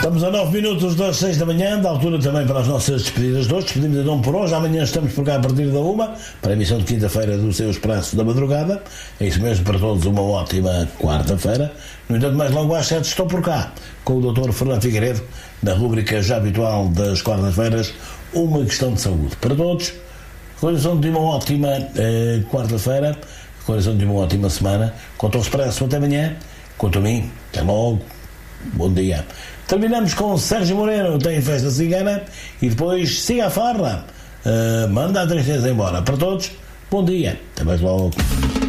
Estamos a 9 minutos das 6 da manhã, da altura também para as nossas despedidas de hoje. Despedimos então por hoje. Amanhã estamos por cá a partir da 1 para a emissão de quinta-feira do seu Expresso da Madrugada. É isso mesmo, para todos uma ótima quarta-feira. No entanto, mais logo às 7 estou por cá com o Dr. Fernando Figueiredo, na rúbrica já habitual das quartas-feiras, Uma Questão de Saúde. Para todos, condição de uma ótima quarta-feira, condição de uma ótima semana. Quanto ao Expresso, até amanhã. Quanto a mim, até logo. Bom dia. Terminamos com Sérgio Moreno, tem festa cigana, e depois siga a farra, manda a tristeza embora. Para todos, bom dia, até mais logo.